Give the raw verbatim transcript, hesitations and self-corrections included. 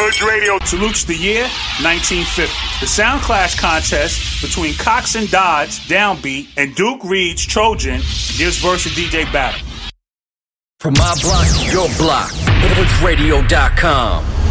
Hood Radio salutes the year nineteen fifty. The Sound Clash contest between Cox and Dodds, Downbeat, and Duke Reed's Trojan gives verse a D J battle. From my block to your block, hoods radio dot com.